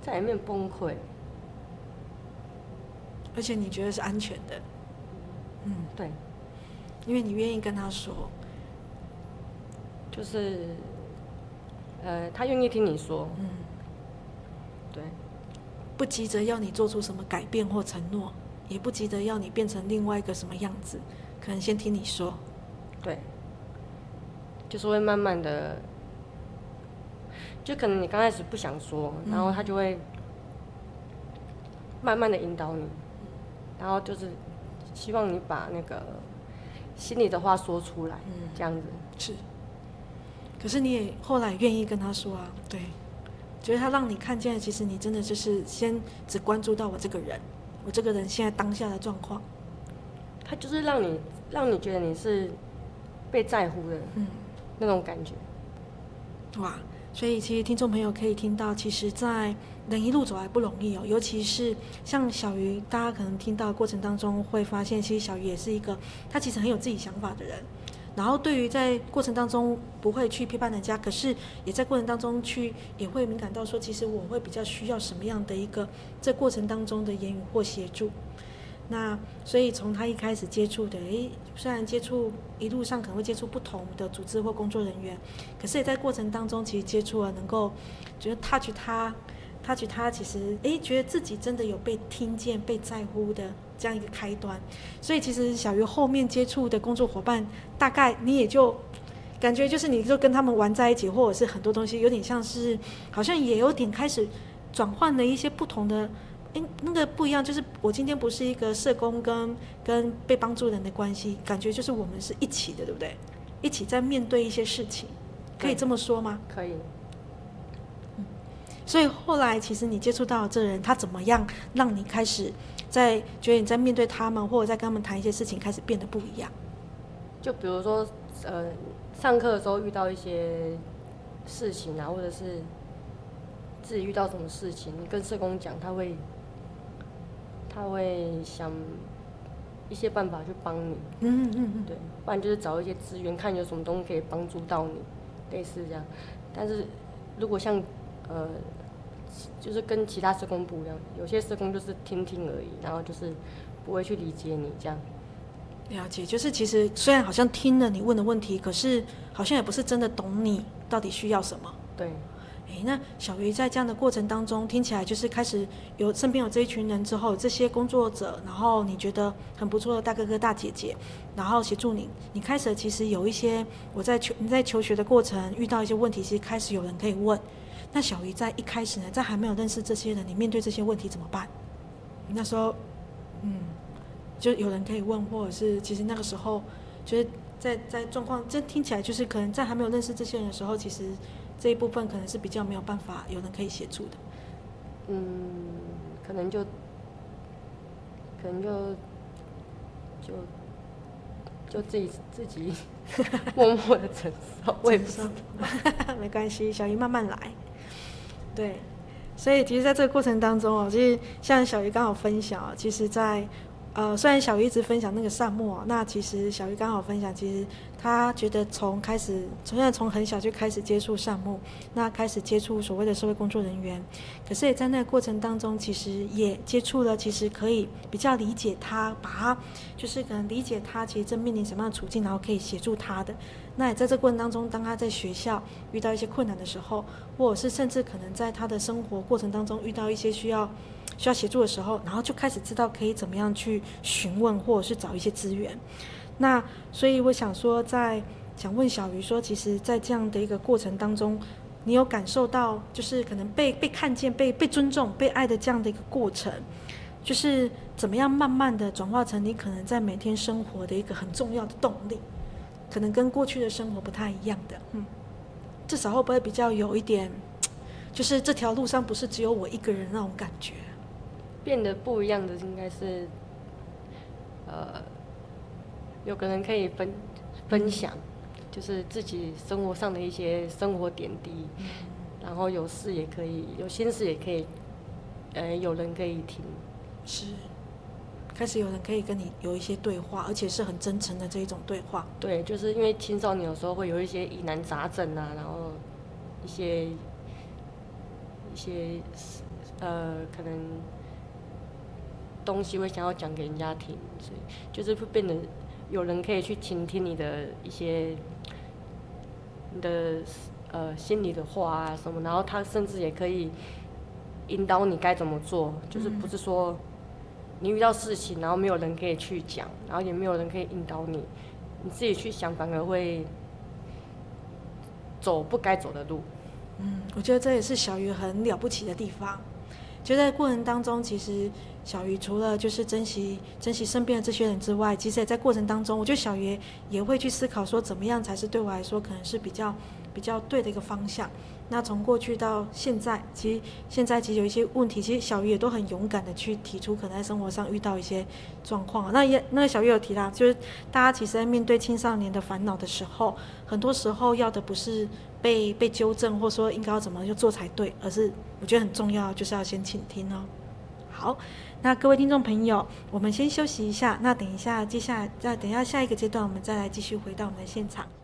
在里面崩溃， 而且你觉得是安全的， 对， 因为你愿意跟他说， 就是他愿意听你说，对， 不急着要你做出什么改变或承诺，也不急着要你变成另外一个什么样子，可能先听你说， 对，就是会慢慢的，就可能你刚开始不想说，然后他就会慢慢的引导你，然后就是希望你把那个心里的话说出来，这样子。 是。可是你也后来愿意跟他说啊，对，觉得他让你看见，其实你真的就是先只关注到我这个人，我这个人现在当下的状况， 他就是让你觉得你是被在乎的，那种感觉。 哇！所以其实听众朋友可以听到，其实在人一路走来不容易哦，尤其是像小鱼，大家可能听到的过程当中会发现，其实小鱼也是一个他其实很有自己想法的人。然后对于在过程当中不会去批判人家，可是也在过程当中也会敏感到说，其实我会比较需要什么样的一个在过程当中的言语或协助。那所以从他一开始接触的，虽然接触一路上可能会接触不同的组织或工作人员，可是也在过程当中其实接触了能够觉得 touch 他其实觉得自己真的有被听见、被在乎的这样一个开端。所以其实小鱼后面接触的工作伙伴，大概你也就感觉就是你就跟他们玩在一起，或者是很多东西有点像是好像也有点开始转换了一些不同的。那个不一样，就是我今天不是一个社工跟被帮助人的关系，感觉就是我们是一起的，对不对？一起在面对一些事情，可以这么说吗？ 可以。 所以后来其实你接触到这人，他怎么样让你开始觉得你在面对他们，或者在跟他们谈一些事情，开始变得不一样？ 就比如说，上课的时候遇到一些事情啊，或者是自己遇到什么事情，你跟社工讲，他会想一些办法去帮你，对，不然就是找一些资源，看有什么东西可以帮助到你，类似这样。但是如果像就是跟其他社工不一样，有些社工就是听听而已，然后就是不会去理解你这样。 了解，就是其实虽然好像听了你问的问题，可是好像也不是真的懂你到底需要什么。 对。 那小鱼在这样的过程当中，听起来就是开始身边有这一群人之后，这些工作者，然后你觉得很不错的大哥哥大姐姐，然后协助你，你开始其实有一些你在求学的过程遇到一些问题，其实开始有人可以问。那小鱼在一开始呢，在还没有认识这些人，你面对这些问题怎么办？你那时候，就有人可以问，或者是其实那个时候，就是在状况，这听起来就是可能在还没有认识这些人的时候，其实这一部分可能是比较没有办法有人可以协助的。 可能就自己默默的承受，我也不知道。 没关系，小鱼慢慢来。对，所以其实在这个过程当中哦，就是像小鱼刚好分享，其实在虽然小鱼一直分享那个善莫，那其实小鱼刚好分享，其实他觉得从很小就开始接触善莫，那开始接触所谓的社会工作人员，可是也在那个过程当中，其实也接触了，其实可以比较理解他，把他就是可能理解他其实正面临什么样的处境，然后可以协助他的。那也在这过程当中，当他在学校遇到一些困难的时候，或者是甚至可能在他的生活过程当中遇到一些需要协助的时候，然后就开始知道可以怎么样去询问或者是找一些资源。那所以我想说，想问小鱼说，其实在这样的一个过程当中，你有感受到就是可能被看见、被尊重、被爱的这样的一个过程，就是怎么样慢慢的转化成你可能在每天生活的一个很重要的动力，可能跟过去的生活不太一样的，至少会不会比较有一点，就是这条路上不是只有我一个人那种感觉？ 变得不一样的应该是，有个人可以分享，就是自己生活上的一些生活点滴，然后有事也可以，有心事也可以，有人可以听。 是，开始有人可以跟你有一些对话，而且是很真诚的这一种对话。 对，就是因为青少年有时候会有一些疑难杂症啊，然后一些可能东西会想要讲给人家听，所以就是会变得有人可以去倾听你的一些你的心里的话啊什么，然后他甚至也可以引导你该怎么做，就是不是说你遇到事情然后没有人可以去讲，然后也没有人可以引导你，你自己去想反而会走不该走的路。 我觉得这也是小鱼很了不起的地方。就在过程当中，其实小鱼除了就是珍惜身边的这些人之外，其实也在过程当中，我觉得小鱼也会去思考说，怎么样才是对我来说可能是比较对的一个方向。那从过去到现在，其实现在其实有一些问题，其实小鱼也都很勇敢的去提出，可能在生活上遇到一些状况。那个小鱼有提到，就是大家其实在面对青少年的烦恼的时候，很多时候要的不是被纠正，或说应该要怎么就做才对，而是我觉得很重要，就是要先倾听哦。好，那各位听众朋友，我们先休息一下，那等一下下一个阶段，我们再来继续回到我们的现场。